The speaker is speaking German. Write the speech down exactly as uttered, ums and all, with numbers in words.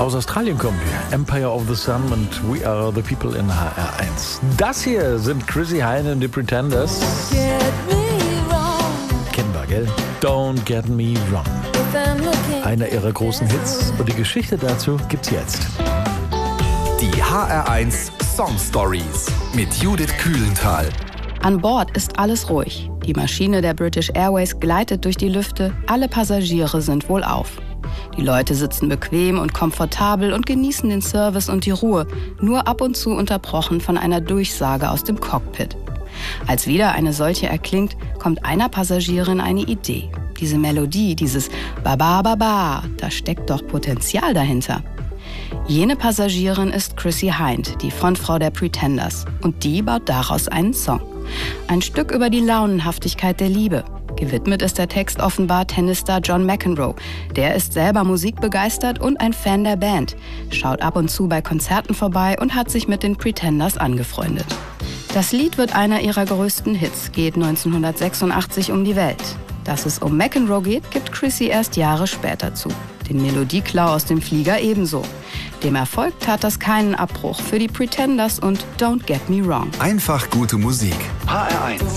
Aus Australien kommen wir. Empire of the Sun und We Are the People in H R eins. Das hier sind Chrissie Hynde und die Pretenders. Kennen wir, gell? Don't Get Me Wrong. Einer ihrer großen Hits. Und die Geschichte dazu gibt's jetzt. Die H R eins Song Stories mit Judith Kühlenthal. An Bord ist alles ruhig. Die Maschine der British Airways gleitet durch die Lüfte. Alle Passagiere sind wohlauf. Die Leute sitzen bequem und komfortabel und genießen den Service und die Ruhe, nur ab und zu unterbrochen von einer Durchsage aus dem Cockpit. Als wieder eine solche erklingt, kommt einer Passagierin eine Idee. Diese Melodie, dieses Ba-ba-ba-ba, da steckt doch Potenzial dahinter. Jene Passagierin ist Chrissie Hynde, die Frontfrau der Pretenders. Und die baut daraus einen Song. Ein Stück über die Launenhaftigkeit der Liebe. Gewidmet ist der Text offenbar Tennisstar John McEnroe. Der ist selber musikbegeistert und ein Fan der Band. Schaut ab und zu bei Konzerten vorbei und hat sich mit den Pretenders angefreundet. Das Lied wird einer ihrer größten Hits, geht neunzehnhundertsechsundachtzig um die Welt. Dass es um McEnroe geht, gibt Chrissie erst Jahre später zu. Den Melodieklau aus dem Flieger ebenso. Dem Erfolg tat das keinen Abbruch für die Pretenders und Don't Get Me Wrong. Einfach gute Musik. H R eins.